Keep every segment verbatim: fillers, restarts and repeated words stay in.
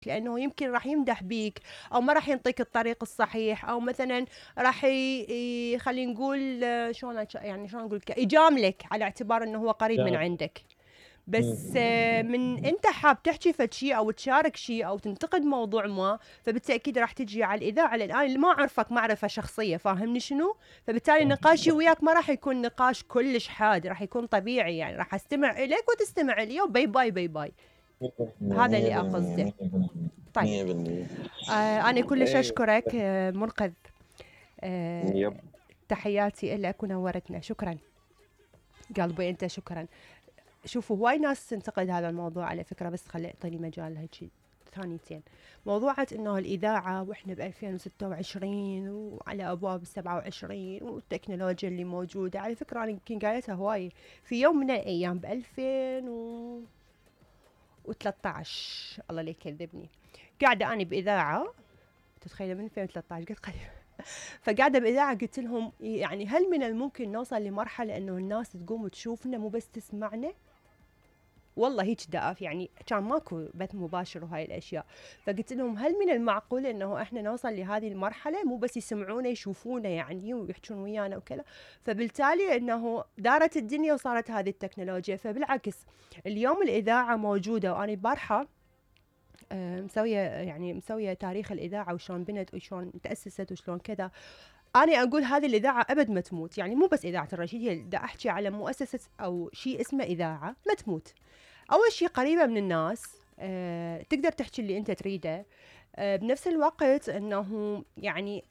لأنه يمكن راح يمدح بيك أو ما راح ينطيك الطريق الصحيح، أو مثلا راح ي... خلينا نقول شلون يعني شلون نقول يجاملك على اعتبار أنه هو قريب من عندك. بس من انت حاب تحكي فد شيء او تشارك شيء او تنتقد موضوع ما، فبالتاكيد راح تجي على الاذاعه، لان انا ما اعرفك معرفه شخصيه، فاهمني شنو؟ فبالتالي نقاشي وياك ما راح يكون نقاش كلش حاد، راح يكون طبيعي، يعني راح استمع اليك وتستمع لي وباي باي باي باي. هذا اللي اقصده. طيب آه انا كلش اشكرك آه منقذ، آه تحياتي لك ونورتنا. شكرا قلبي انت، شكرا. شوفوا هواي ناس تنتقد هذا الموضوع على فكرة، بس خلي اعطيني مجال هيك ثانيتين. موضوعة انه الاذاعة واحنا ب ألفين وستة وعشرين وعلى ابواب سبعة وعشرين والتكنولوجيا اللي موجودة، على فكرة انا يمكن قايلتها هواي في يوم من الايام ب ألفين وثلاثة عشر، الله لا يكذبني، قاعدة انا باذاعة، تتخيل من ألفين وثلاثة عشر قلت قريب فقاعدة بإذاعة قلت لهم يعني هل من الممكن نوصل لمرحلة انه الناس تقوم وتشوفنا مو بس تسمعنا؟ والله هيك دقف، يعني كان ماكو بث مباشر وهاي الاشياء، فقلت لهم هل من المعقول انه احنا نوصل لهذه المرحله مو بس يسمعونا يشوفونا يعني ويحجون ويانا وكذا؟ فبالتالي انه دارت الدنيا وصارت هذه التكنولوجيا. فبالعكس اليوم الاذاعه موجوده، وانا بارحه آه مسويه يعني مسويه تاريخ الاذاعه وشلون بنت وشلون تاسست وشلون كذا. أنا أقول هذه الإذاعة أبد ما تموت، يعني مو بس إذاعة الرشيد، هي دا أحكي على مؤسسة أو شيء اسمه إذاعة ما تموت. أول شيء قريبة من الناس، أه تقدر تحكي اللي أنت تريده، أه بنفس الوقت أنه يعني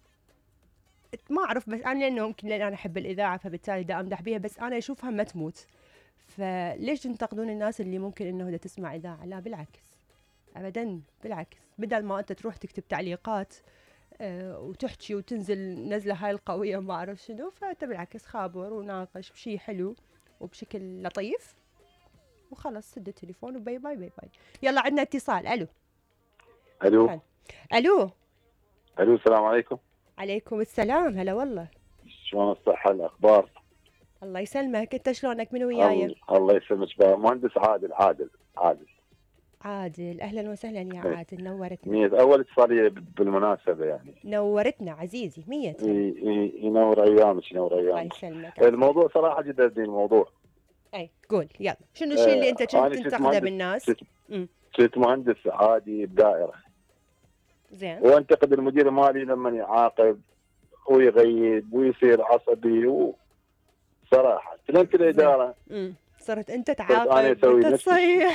ما أعرف، بس أنا لأنه يمكن لأن أنا أحب الإذاعة فبالتالي دا أمدح بيها، بس أنا أشوفها ما تموت. فليش تنتقدون الناس اللي ممكن أنه دا تسمع إذاعة؟ لا بالعكس أبدا، بالعكس بدل ما أنت تروح تكتب تعليقات أه وتحكي وتنزل نزلة هاي القوية وما أعرف شنو، فأنت بالعكس خابر وناقش بشي حلو وبشكل لطيف وخلص، سد التليفون وباي باي باي باي. يلا عندنا اتصال. الو الو فن. الو الو السلام عليكم. عليكم السلام، هلا والله. شلون الصحة الاخبار؟ الله يسلمك، انت شلونك؟ من وياي؟ الله يسلمك. مهندس عادل عادل عادل عادل اهلا وسهلا يا عادل، نورتنا. مية اول اتصالية بالمناسبة يعني. نورتنا عزيزي مية. ينور ايامك ينور الله ايامك. يسلمك. الموضوع صراحة جدا دين الموضوع. اي قول يلا، شنو الشيء اللي انت كنت تنتقده بالناس؟ كنت مهندس عادي بدائرة زين، وانتقد المدير المالي لما يعاقب ويغيب ويصير عصبي و صراحة تلمت الإدارة. امم صرت انت تعاقب انا اسوي تصيح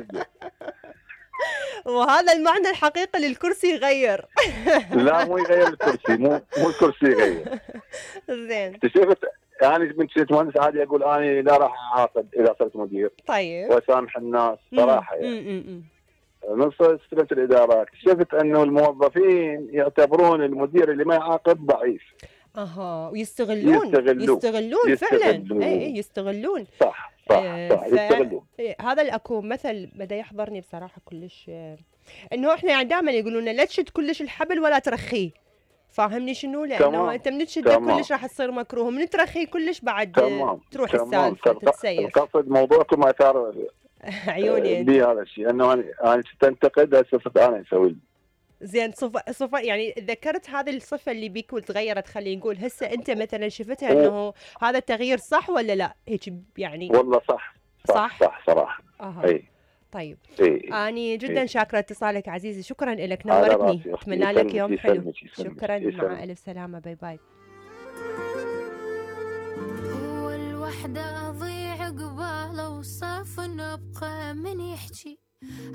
وهذا المعنى الحقيقي للكرسي يغير. لا مو يغير الكرسي، مو مو الكرسي يغير. زين اكتشفت يعني من كنت مهندس عادي اقول انا لا راح اعاقب اذا صرت مدير. طيب واسامح الناس صراحه يعني. امم من استلمت الاداره اكتشفت انه الموظفين يعتبرون المدير اللي ما يعاقب ضعيف. اها ويستغلون يستغلون, يستغلون فعلا. اي اي يستغلون. صح صح صح ف... يستغلون. هذا الاكو مثل بدا يحضرني بصراحه كلش، انه احنا يعني دائما يقولون لا تشد كلش الحبل ولا ترخيه، فاهمني شنو؟ لانه انت من تشده كلش راح تصير مكروه، من ترخيه كلش بعد تمام. تروح تمام. السالفه تتسيف. القصد موضوعكم اثار عيوني بهذا الشيء انه انا تنتقد هسه انا اسوي. زين صفة صفة يعني ذكرت هذه الصفة اللي بيك وتغيرت، خلينا نقول هسه انت مثلا شفتها انه هذا التغيير صح ولا لا؟ هيك يعني. والله صح صح صح, صح صراحة. أه. اي طيب إيه. اني جدا إيه. شاكرة اتصالك عزيزي، شكرا لك، نورتني، اتمنى لك يوم يسلمك حلو. يسلمك شكرا يسلمك. مع الف سلامة، باي باي. هو الوحدة اضيع قباله وصاف نبقى من يحكي